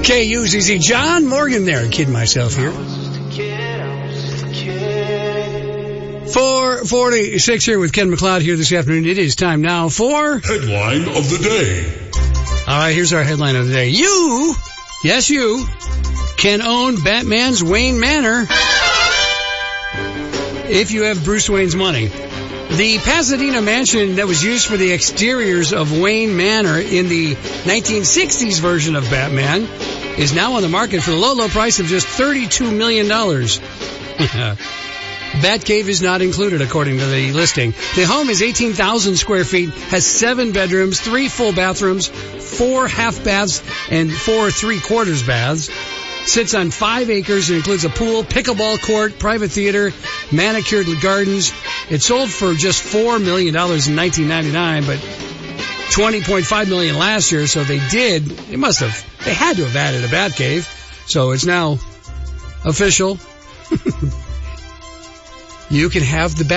KUZZ. John Morgan there. Kidding myself here. 4:46 here with Ken McLeod here this afternoon. It is time now for Headline of the Day. All right, here's our headline of the day. You, yes you, can own Batman's Wayne Manor if you have Bruce Wayne's money. The Pasadena mansion that was used for the exteriors of Wayne Manor in the 1960s version of Batman is now on the market for the low price of just $32 million. Batcave is not included, according to the listing. The home is 18,000 square feet, has 7 bedrooms, 3 full bathrooms, 4 half baths, and 4 three-quarters baths. Sits on 5 acres and includes a pool, pickleball court, private theater, manicured gardens. It sold for just $4 million in 1999, but $20.5 million last year. So they had to have added a Batcave. So it's now official. You can have the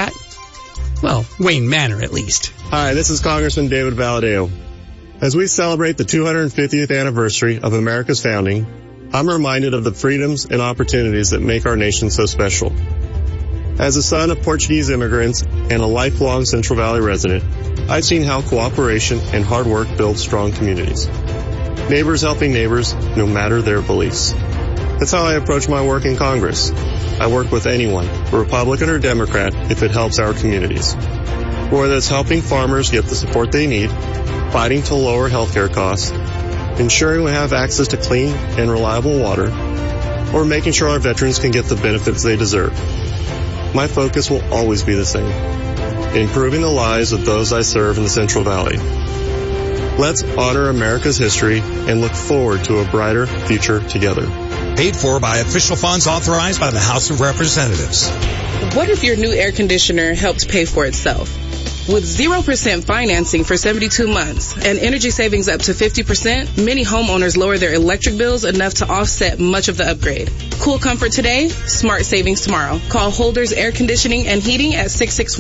Wayne Manor at least. Hi, this is Congressman David Valadeo. As we celebrate the 250th anniversary of America's founding, I'm reminded of the freedoms and opportunities that make our nation so special. As a son of Portuguese immigrants and a lifelong Central Valley resident, I've seen how cooperation and hard work build strong communities. Neighbors helping neighbors, no matter their beliefs. That's how I approach my work in Congress. I work with anyone, Republican or Democrat, if it helps our communities. Whether it's helping farmers get the support they need, fighting to lower healthcare costs, ensuring we have access to clean and reliable water, or making sure our veterans can get the benefits they deserve. My focus will always be the same: improving the lives of those I serve in the Central Valley. Let's honor America's history and look forward to a brighter future together. Paid for by official funds authorized by the House of Representatives. What if your new air conditioner helped pay for itself? With 0% financing for 72 months and energy savings up to 50%, many homeowners lower their electric bills enough to offset much of the upgrade. Cool comfort today, smart savings tomorrow. Call Holders Air Conditioning and Heating at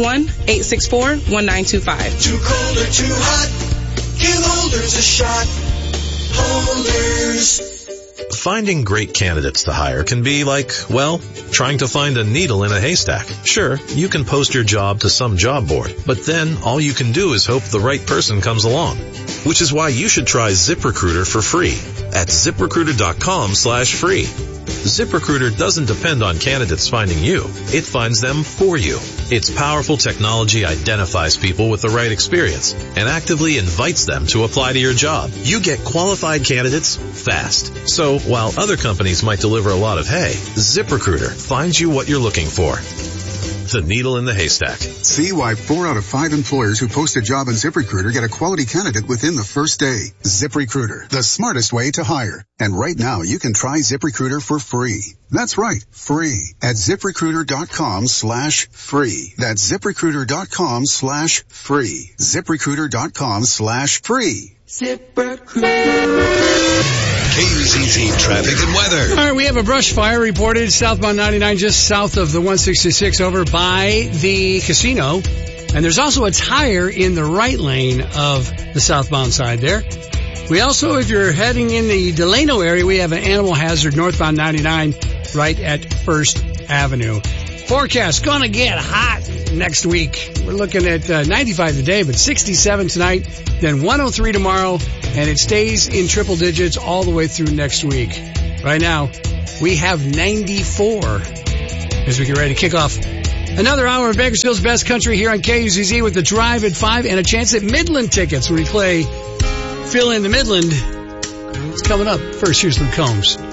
661-864-1925. Too cold or too hot? Give Holders a shot. Holders. Finding great candidates to hire can be like, trying to find a needle in a haystack. Sure, you can post your job to some job board, but then all you can do is hope the right person comes along. Which is why you should try ZipRecruiter for free at ZipRecruiter.com/free. ZipRecruiter doesn't depend on candidates finding you. It finds them for you. Its powerful technology identifies people with the right experience and actively invites them to apply to your job. You get qualified candidates fast. So while other companies might deliver a lot of hay, ZipRecruiter finds you what you're looking for. The needle in the haystack. See why 4 out of 5 employers who post a job on ZipRecruiter get a quality candidate within the first day. ZipRecruiter, the smartest way to hire. And right now, you can try ZipRecruiter for free. That's right, free at ZipRecruiter.com/free. That's ZipRecruiter.com/free. ZipRecruiter.com/free. ZipRecruiter. KUZZ traffic and weather. All right, we have a brush fire reported southbound 99 just south of the 166 over by the casino. And there's also a tire in the right lane of the southbound side there. We also, if you're heading in the Delano area, we have an animal hazard northbound 99 right at First Avenue. Forecast gonna get hot next week. We're looking at 95 today, but 67 tonight, then 103 tomorrow, and it stays in triple digits all the way through next week. Right now, we have 94 as we get ready to kick off another hour of Bakersfield's Best Country here on KUZZ with the Drive at 5 and a chance at Midland tickets when we play Fill in the Midland. It's coming up. First, here's Luke Combs.